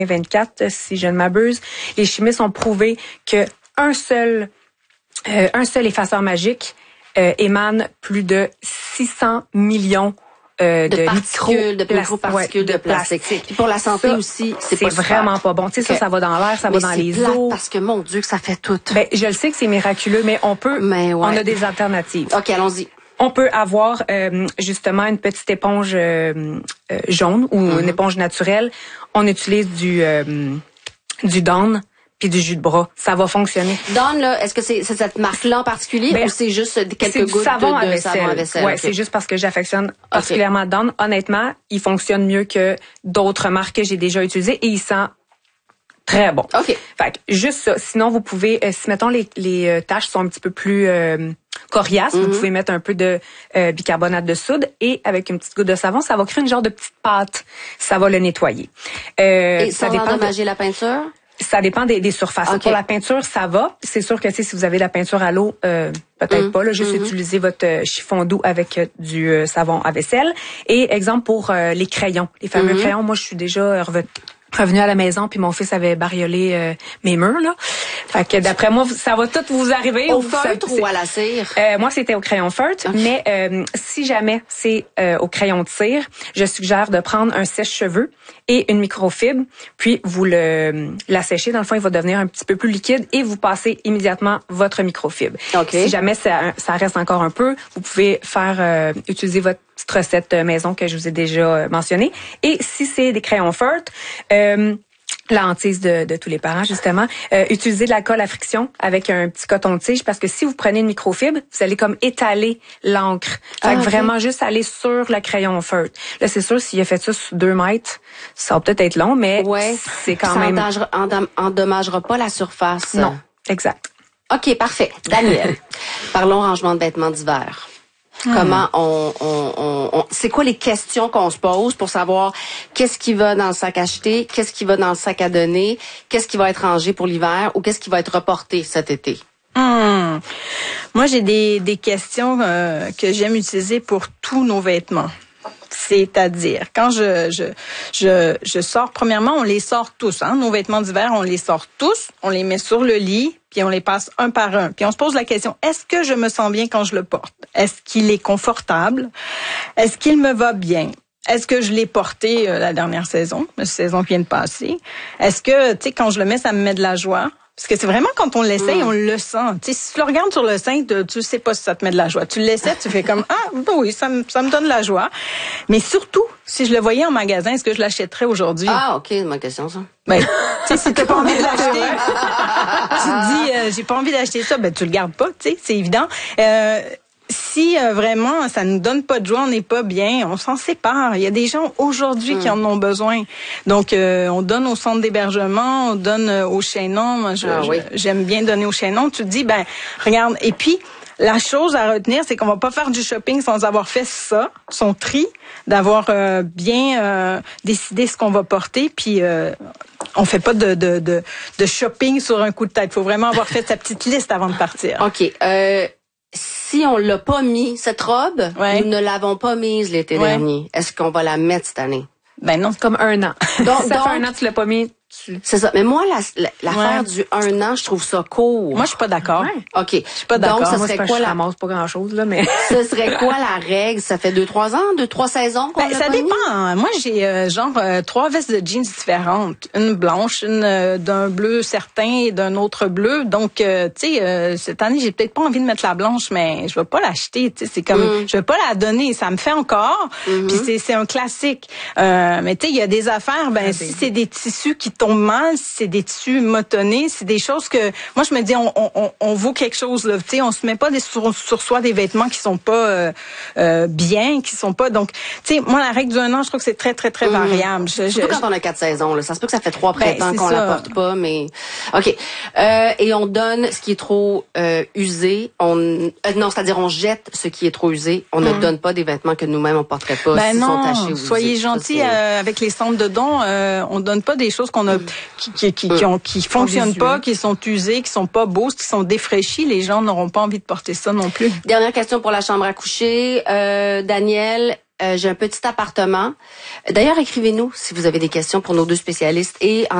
2024, si je ne m'abuse. Les chimistes ont prouvé que un seul effaceur magique émane plus de 600 millions de microparticules de plastique. Puis pour la santé ça, aussi, c'est pas vraiment pas bon. Tu sais, ça va dans l'air, ça va dans les eaux. Parce que mon Dieu, que ça fait tout. Ben, je le sais que c'est miraculeux, mais on a des alternatives. OK, allons-y. On peut avoir justement une petite éponge jaune ou une éponge naturelle. On utilise du Dawn puis du jus de bras. Ça va fonctionner. Dawn, là, est-ce que c'est cette marque-là en particulier ou c'est juste quelques gouttes de savon à vaisselle? Ouais, c'est juste parce que j'affectionne particulièrement Dawn. Honnêtement, il fonctionne mieux que d'autres marques que j'ai déjà utilisées et il sent très bon. OK. Fait que juste ça. Sinon, vous pouvez, si mettons les taches sont un petit peu plus coriaces, vous pouvez mettre un peu de bicarbonate de soude et avec une petite goutte de savon, ça va créer une genre de petite pâte. Ça va le nettoyer. Et ça va endommager la peinture? Ça dépend des surfaces. Okay. Pour la peinture, ça va. C'est sûr que si vous avez la peinture à l'eau, peut-être pas. Là, juste utiliser votre chiffon doux avec du savon à vaisselle. Et exemple pour les crayons, les fameux crayons. Moi, je suis déjà revenu à la maison puis mon fils avait bariolé mes murs là. Fait que d'après moi ça va tout vous arriver au feutre ou à la cire. Moi c'était au crayon feutre, mais si jamais c'est au crayon de cire, je suggère de prendre un sèche-cheveux et une microfibre, puis vous la séchez, dans le fond il va devenir un petit peu plus liquide et vous passez immédiatement votre microfibre. Okay. Si jamais ça reste encore un peu, vous pouvez faire utiliser votre petite recette maison que je vous ai déjà mentionnée. Et si c'est des crayons feutres, la hantise de tous les parents, justement, utilisez de la colle à friction avec un petit coton-tige parce que si vous prenez une microfibre, vous allez comme étaler l'encre. Fait que vraiment juste aller sur le crayon feutre. Là, c'est sûr, s'il a fait ça sur 2 mètres, ça va peut-être être long, mais c'est quand même... Ça endommagera pas la surface. Non, exact. OK, parfait. Daniel, parlons rangement de vêtements d'hiver. Comment c'est quoi les questions qu'on se pose pour savoir qu'est-ce qui va dans le sac acheté, qu'est-ce qui va dans le sac à donner, qu'est-ce qui va être rangé pour l'hiver ou qu'est-ce qui va être reporté cet été? Moi, j'ai des questions que j'aime utiliser pour tous nos vêtements. C'est-à-dire, quand je sors, premièrement, on les sort tous, hein. Nos vêtements d'hiver, on les sort tous, on les met sur le lit, puis on les passe un par un. Puis on se pose la question, est-ce que je me sens bien quand je le porte? Est-ce qu'il est confortable? Est-ce qu'il me va bien? Est-ce que je l'ai porté la dernière saison, la saison qui vient de passer? Est-ce que, tu sais, quand je le mets, ça me met de la joie? Parce que c'est vraiment quand on l'essaye, on le sent. Tu sais, si tu le regardes sur le sein, tu sais pas si ça te met de la joie. Tu l'essaies, tu fais comme ben oui, ça me donne de la joie. Mais surtout, si je le voyais en magasin, est-ce que je l'achèterais aujourd'hui? Ah, OK, c'est ma question ça. Ben, tu sais, si t'as pas envie de l'acheter, tu te dis j'ai pas envie d'acheter ça, ben tu le gardes pas, tu sais, c'est évident. Si vraiment ça nous donne pas de joie, on n'est pas bien, on s'en sépare. Il y a des gens aujourd'hui qui en ont besoin. Donc on donne au centre d'hébergement, on donne au chaînon. Moi, j'aime bien donner au chaînon. Tu te dis ben regarde. Et puis la chose à retenir, c'est qu'on va pas faire du shopping sans avoir fait ça, son tri, d'avoir bien décidé ce qu'on va porter. Puis on fait pas de shopping sur un coup de tête. Faut vraiment avoir fait sa petite liste avant de partir. OK. Si on l'a pas mis, cette robe, nous ne l'avons pas mise l'été dernier. Est-ce qu'on va la mettre cette année? Ben non, c'est comme 1 an. Donc, ça fait 1 an que tu l'as pas mis. C'est ça. Mais moi, l'affaire du 1 an, je trouve ça court. Moi, je suis pas d'accord. OK. Je suis pas d'accord. Donc, ça moi, serait quoi, je ramasse pas grand-chose, là, mais... Ce serait quoi la règle? Ça fait 2-3 ans, 2-3 saisons qu'on l'a ça pas dépend. mis? Moi, j'ai 3 vestes de jeans différentes. Une blanche, une d'un bleu certain et d'un autre bleu. Donc, tu sais, cette année, j'ai peut-être pas envie de mettre la blanche, mais je vais pas l'acheter. Tu sais, c'est comme, je vais pas la donner. Ça me fait encore. Puis c'est un classique. Mais tu sais, il y a des affaires, si c'est des tissus qui tombent mal, si c'est des tissus motonnés, c'est des choses que moi je me dis on vaut quelque chose là, tu sais, on se met pas sur soi des vêtements qui sont pas bien, qui sont pas donc tu sais moi la règle du 1 an, je trouve que c'est très très très variable. Surtout quand on a 4 saisons là, ça se peut que ça fait 3 printemps qu'on la porte pas mais OK. Et on donne ce qui est trop usé, non, c'est-à-dire on jette ce qui est trop usé, on ne donne pas des vêtements que nous-mêmes on porterait pas s'ils sont tachés ou usés. Soyez gentils avec les centres de dons, on donne pas des choses qu'on a qui fonctionnent pas, qui sont usés, qui sont pas beaux, qui sont défraîchis, les gens n'auront pas envie de porter ça non plus. Dernière question pour la chambre à coucher. Daniel, j'ai un petit appartement. D'ailleurs, écrivez-nous si vous avez des questions pour nos deux spécialistes et